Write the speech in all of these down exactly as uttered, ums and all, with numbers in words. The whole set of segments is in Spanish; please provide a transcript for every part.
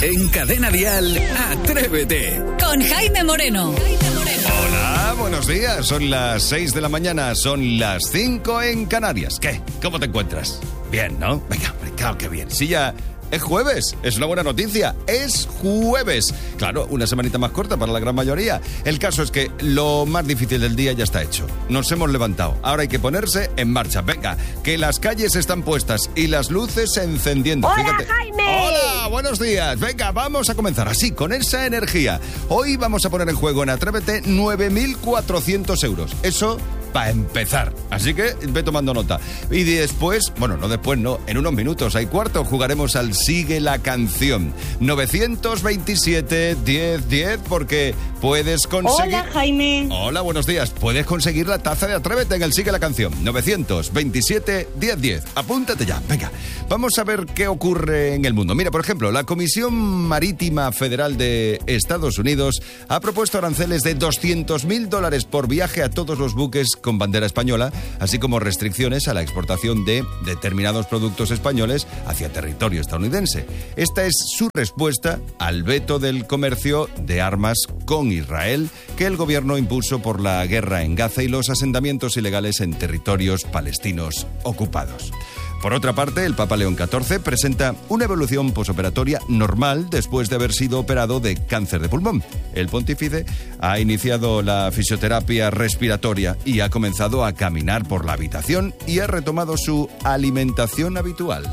En Cadena Dial, Atrévete. Con Jaime Moreno. Hola, buenos días. Son las seis de la mañana, son las cinco en Canarias. ¿Qué? ¿Cómo te encuentras? Bien, ¿no? Venga, claro que bien. Sí, ya es jueves, es una buena noticia. Es jueves. Claro, una semanita más corta para la gran mayoría. El caso es que lo más difícil del día ya está hecho. Nos hemos levantado. Ahora hay que ponerse en marcha. Venga, que las calles están puestas y las luces encendiendo. ¡Hola, Fíjate. Jaime! ¡Hola! Buenos días. Venga, vamos a comenzar así, con esa energía. Hoy vamos a poner en juego en Atrévete nueve mil cuatrocientos euros. Eso para empezar. Así que ve tomando nota. Y después, bueno, no después, no, en unos minutos, hay cuarto, jugaremos al Sigue la Canción. novecientos veintisiete, diez, diez, porque puedes conseguir... Hola, Jaime. Hola, buenos días. Puedes conseguir la taza de Atrévete en el Sigue la Canción. novecientos veintisiete, diez, diez. Apúntate ya. Venga, vamos a ver qué ocurre en el mundo. Mira, por ejemplo, la Comisión Marítima Federal de Estados Unidos ha propuesto aranceles de doscientos mil dólares por viaje a todos los buques con bandera española, así como restricciones a la exportación de determinados productos españoles hacia territorio estadounidense. Esta es su respuesta al veto del comercio de armas con Israel que el gobierno impuso por la guerra en Gaza y los asentamientos ilegales en territorios palestinos ocupados. Por otra parte, el Papa León catorce presenta una evolución posoperatoria normal después de haber sido operado de cáncer de pulmón. El pontífice ha iniciado la fisioterapia respiratoria y ha comenzado a caminar por la habitación y ha retomado su alimentación habitual.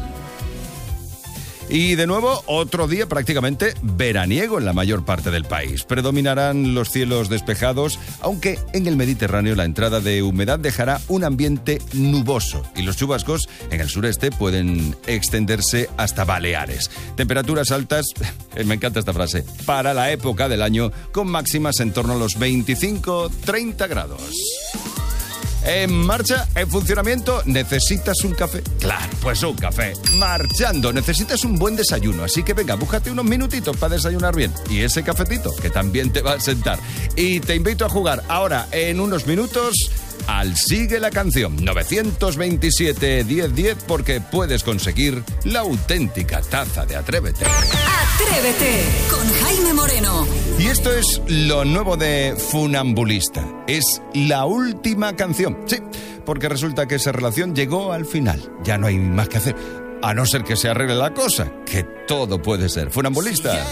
Y de nuevo, otro día prácticamente veraniego en la mayor parte del país. Predominarán los cielos despejados, aunque en el Mediterráneo la entrada de humedad dejará un ambiente nuboso y los chubascos en el sureste pueden extenderse hasta Baleares. Temperaturas altas, me encanta esta frase, para la época del año, con máximas en torno a los veinticinco a treinta grados. En marcha, en funcionamiento, ¿necesitas un café? Claro, pues un café. Marchando, necesitas un buen desayuno, así que venga, búscate unos minutitos para desayunar bien. Y ese cafetito, que también te va a sentar. Y te invito a jugar ahora, en unos minutos, al Sigue la Canción. novecientos veintisiete, diez, diez, porque puedes conseguir la auténtica taza de Atrévete. Atrévete con Jaime Moreno. Y esto es lo nuevo de Funambulista. Es la última canción. Sí, porque resulta que esa relación llegó al final. Ya no hay más que hacer. A no ser que se arregle la cosa, que todo puede ser. Funambulista.